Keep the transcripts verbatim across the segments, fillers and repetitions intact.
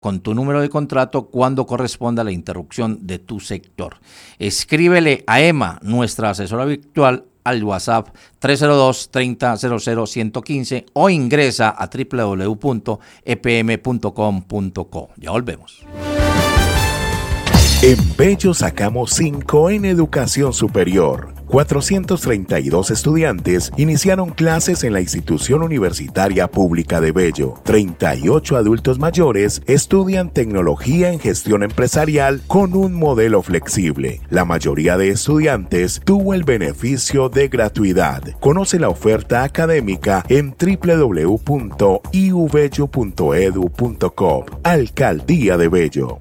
con tu número de contrato cuando corresponda la interrupción de tu sector. Escríbele a Emma, nuestra asesora virtual, al WhatsApp tres cero dos, treinta, cero cero, ciento quince o ingresa a doble u doble u doble u punto e p m punto com punto co. Ya volvemos. En Bello sacamos cinco en educación superior. cuatrocientos treinta y dos estudiantes iniciaron clases en la institución universitaria pública de Bello. treinta y ocho adultos mayores estudian tecnología en gestión empresarial con un modelo flexible. La mayoría de estudiantes tuvo el beneficio de gratuidad. Conoce la oferta académica en doble u doble u doble u punto i u bello punto e d u punto co. Alcaldía de Bello.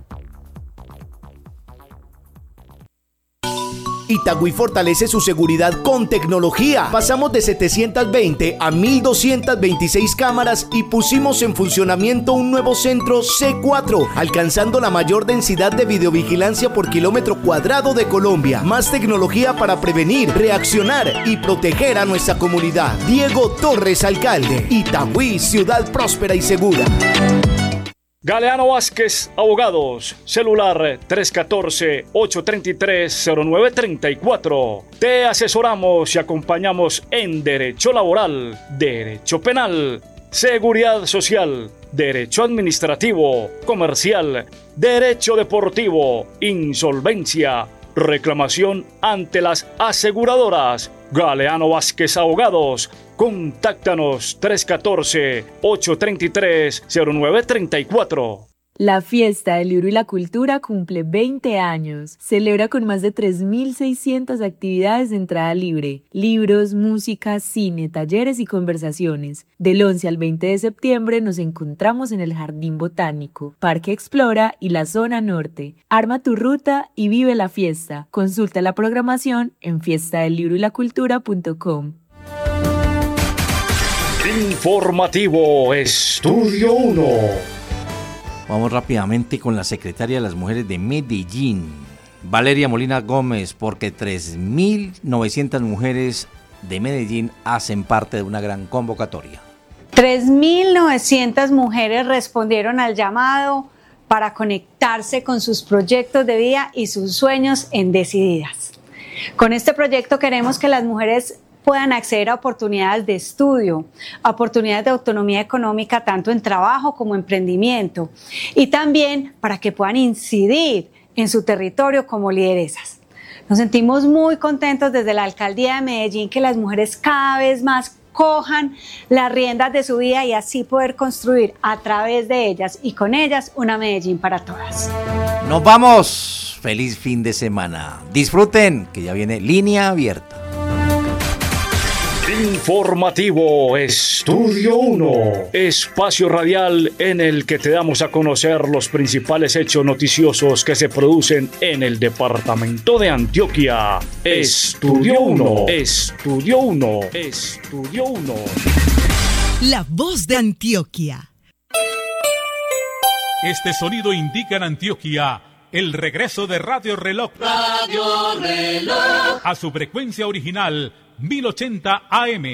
Itagüí fortalece su seguridad con tecnología. Pasamos de setecientas veinte a mil doscientas veintiséis cámaras y pusimos en funcionamiento un nuevo centro C cuatro, alcanzando la mayor densidad de videovigilancia por kilómetro cuadrado de Colombia. Más tecnología para prevenir, reaccionar y proteger a nuestra comunidad. Diego Torres, alcalde. Itagüí, ciudad próspera y segura. Galeano Vázquez, abogados, celular tres uno cuatro, ocho tres tres, cero nueve tres cuatro. Te asesoramos y acompañamos en derecho laboral, derecho penal, seguridad social, derecho administrativo, comercial, derecho deportivo, insolvencia, reclamación ante las aseguradoras. Galeano Vázquez, abogados. Contáctanos tres uno cuatro, ocho tres tres, cero nueve tres cuatro. La Fiesta del Libro y la Cultura cumple veinte años. Celebra con más de tres mil seiscientas actividades de entrada libre. Libros, música, cine, talleres y conversaciones. Del once al veinte de septiembre nos encontramos en el Jardín Botánico, Parque Explora y la Zona Norte. Arma tu ruta y vive la fiesta. Consulta la programación en fiesta del libro y la cultura punto com. Informativo Estudio uno. Vamos rápidamente con la secretaria de las Mujeres de Medellín, Valeria Molina Gómez, porque tres mil novecientas mujeres de Medellín hacen parte de una gran convocatoria. tres mil novecientas mujeres respondieron al llamado para conectarse con sus proyectos de vida y sus sueños en Decididas. Con este proyecto queremos que las mujeres puedan acceder a oportunidades de estudio, a oportunidades de autonomía económica tanto en trabajo como emprendimiento y también para que puedan incidir en su territorio como lideresas. Nos sentimos muy contentos desde la Alcaldía de Medellín que las mujeres cada vez más cojan las riendas de su vida y así poder construir a través de ellas y con ellas una Medellín para todas. Nos vamos. Feliz fin de semana. Disfruten que ya viene Línea Abierta. Informativo Estudio uno, espacio radial en el que te damos a conocer los principales hechos noticiosos que se producen en el departamento de Antioquia. Estudio uno, Estudio uno, Estudio uno. La voz de Antioquia. Este sonido indica en Antioquia el regreso de Radio Reloj. Radio Reloj. A su frecuencia original, mil ochenta A M.